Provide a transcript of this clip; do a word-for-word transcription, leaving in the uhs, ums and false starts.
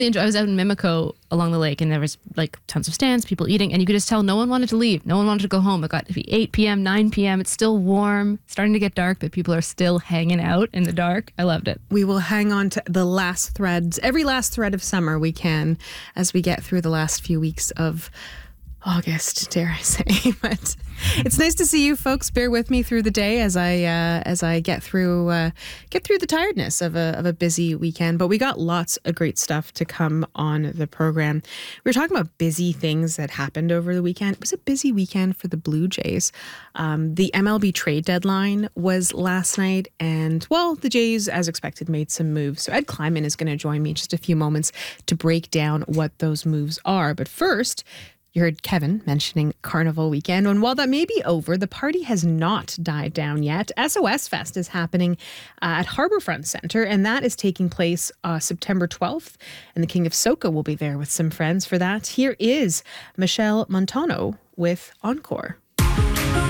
enjoy. I was out in Mimico along the lake, and there was like tons of stands, people eating, and you could just tell no one wanted to leave. No one wanted to go home. It got to be eight p.m., nine p.m. It's still warm, starting to get dark, but people are still hanging out in the dark. I loved it. We will hang on to the last threads, every last thread of summer we can, as we get through the last few weeks of August, dare I say. But it's nice to see you folks. Bear with me through the day as I uh, as I get through uh, get through the tiredness of a of a busy weekend. But we got lots of great stuff to come on the program. We were talking about busy things that happened over the weekend. It was a busy weekend for the Blue Jays. Um, the M L B trade deadline was last night, and well, the Jays, as expected, made some moves. So Ed Kleiman is going to join me in just a few moments to break down what those moves are. But first, you heard Kevin mentioning Carnival Weekend, and while that may be over, the party has not died down yet. S O S Fest is happening uh, at Harbourfront Centre, and that is taking place uh, September twelfth, and the King of Soca will be there with some friends for that. Here is Michelle Montano with Encore.